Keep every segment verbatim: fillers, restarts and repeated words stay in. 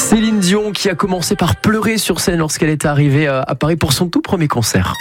Céline Dion qui a commencé par pleurer sur scène lorsqu'elle est arrivée à Paris pour son tout premier concert.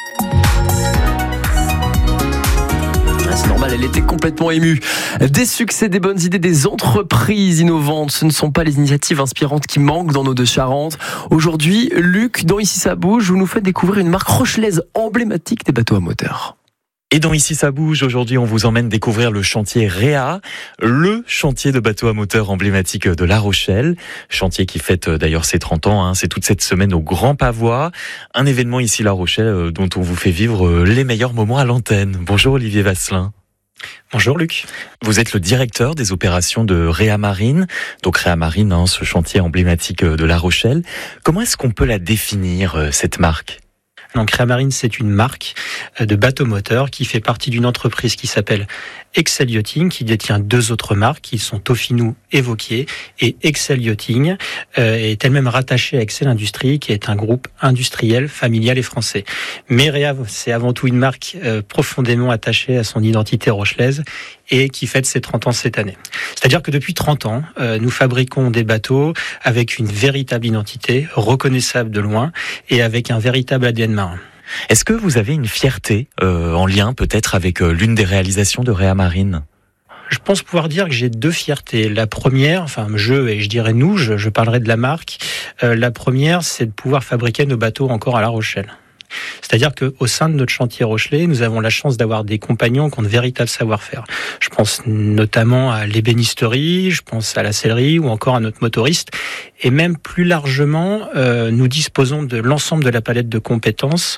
C'est normal, elle était complètement émue. Des succès, des bonnes idées, des entreprises innovantes. Ce ne sont pas les initiatives inspirantes qui manquent dans nos deux Charentes. Aujourd'hui, Luc, dans Ici ça bouge, vous nous faites découvrir une marque rochelaise emblématique des bateaux à moteur. Et dans Ici ça bouge, aujourd'hui on vous emmène découvrir le chantier Réa, le chantier de bateaux à moteur emblématique de La Rochelle. Chantier qui fête d'ailleurs ses trente ans, hein. C'est toute cette semaine au Grand Pavois. Un événement ici La Rochelle dont on vous fait vivre les meilleurs moments à l'antenne. Bonjour Olivier Vasselin. Bonjour Luc. Vous êtes le directeur des opérations de Réa Marine. Donc Réa Marine, hein, ce chantier emblématique de La Rochelle. Comment est-ce qu'on peut la définir, cette marque ? Donc Réa Marine, c'est une marque de bateaux moteurs qui fait partie d'une entreprise qui s'appelle Excel Yachting, qui détient deux autres marques, qui sont Toffinou et Vauquier. Et Excel Yachting euh, est elle-même rattachée à Excel Industries, qui est un groupe industriel, familial et français. Mais Réa, c'est avant tout une marque euh, profondément attachée à son identité rochelaise et qui fête ses trente ans cette année. C'est-à-dire que depuis trente ans, euh, nous fabriquons des bateaux avec une véritable identité, reconnaissable de loin, et avec un véritable A D N marin. Est-ce que vous avez une fierté euh, en lien peut-être avec euh, l'une des réalisations de Réa Marine ? Je pense pouvoir dire que j'ai deux fiertés. La première, enfin je et je dirais nous, je, je parlerai de la marque. Euh, la première, c'est de pouvoir fabriquer nos bateaux encore à La Rochelle. C'est-à-dire qu'au sein de notre chantier rochelais, nous avons la chance d'avoir des compagnons qui ont de véritables savoir-faire. Je pense notamment à l'ébénisterie, je pense à la sellerie ou encore à notre motoriste. Et même plus largement, euh, nous disposons de l'ensemble de la palette de compétences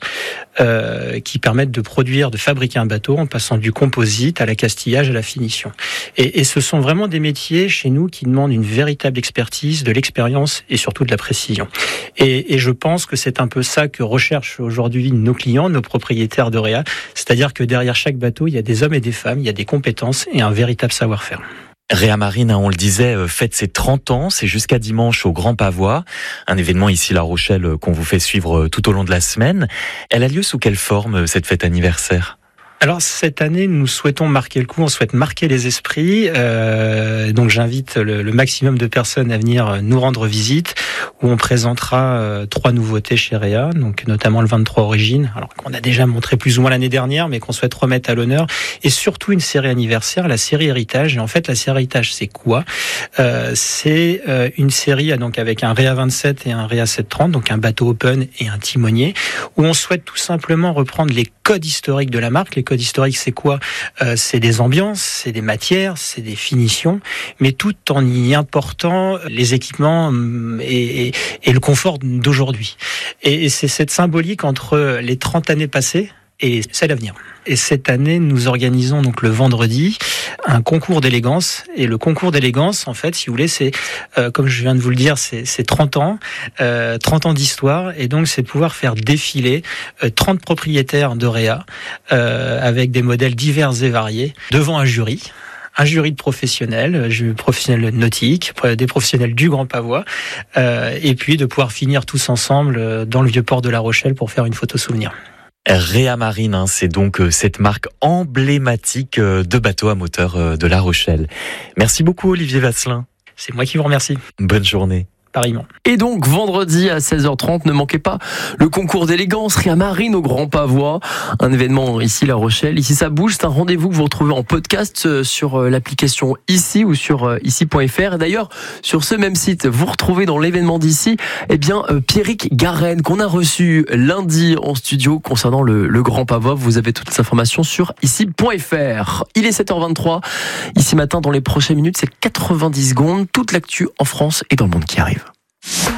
euh, qui permettent de produire, de fabriquer un bateau en passant du composite à la castillage, à la finition. Et, et ce sont vraiment des métiers chez nous qui demandent une véritable expertise, de l'expérience et surtout de la précision. Et, et je pense que c'est un peu ça que recherchent aujourd'hui nos clients, nos propriétaires de Réa. C'est-à-dire que derrière chaque bateau, il y a des hommes et des femmes, il y a des compétences et un véritable savoir-faire. Réa Marine, on le disait, fête ses trente ans, c'est jusqu'à dimanche au Grand Pavois, un événement ici La Rochelle qu'on vous fait suivre tout au long de la semaine. Elle a lieu sous quelle forme, cette fête anniversaire ? Alors cette année, nous souhaitons marquer le coup, on souhaite marquer les esprits. Euh, donc j'invite le, le maximum de personnes à venir nous rendre visite, où on présentera euh, trois nouveautés chez Réa, donc notamment le vingt-trois Origines, alors qu'on a déjà montré plus ou moins l'année dernière, mais qu'on souhaite remettre à l'honneur, et surtout une série anniversaire, la série Héritage. Et en fait, la série Héritage, c'est quoi ? euh, C'est euh, une série donc avec un Réa vingt-sept et un Réa sept cent trente, donc un bateau open et un timonier, où on souhaite tout simplement reprendre les codes historiques de la marque. Les codes historiques, c'est quoi ? euh, C'est des ambiances, c'est des matières, c'est des finitions, mais tout en y important les équipements et, et, et le confort d'aujourd'hui. Et, et c'est cette symbolique entre les trente années passées et celle à venir. Et cette année, nous organisons donc le vendredi un concours d'élégance. Et le concours d'élégance, en fait, si vous voulez, c'est, euh, comme je viens de vous le dire, c'est, c'est trente ans, euh, trente ans d'histoire. Et donc, c'est de pouvoir faire défiler euh, trente propriétaires de Réa euh, avec des modèles divers et variés devant un jury. Un jury de professionnels, professionnels nautiques, des professionnels du Grand Pavois, euh, et puis de pouvoir finir tous ensemble dans le vieux port de La Rochelle pour faire une photo souvenir. Réa Marine, hein, c'est donc cette marque emblématique de bateaux à moteur de La Rochelle. Merci beaucoup Olivier Vasselin. C'est moi qui vous remercie. Bonne journée. Pareillement. Et donc, vendredi à seize heures trente, ne manquez pas le concours d'élégance Réa Marine au Grand Pavois. Un événement ici, La Rochelle. Ici, ça bouge. C'est un rendez-vous que vous retrouvez en podcast sur l'application Ici ou sur ici point f r. Et d'ailleurs, sur ce même site, vous retrouvez dans l'événement d'ici, eh bien, Pierrick Garenne, qu'on a reçu lundi en studio concernant le, le Grand Pavois. Vous avez toutes les informations sur ici point f r. Il est sept heures vingt-trois. Ici matin, dans les prochaines minutes, c'est quatre-vingt-dix secondes. Toute l'actu en France et dans le monde qui arrive.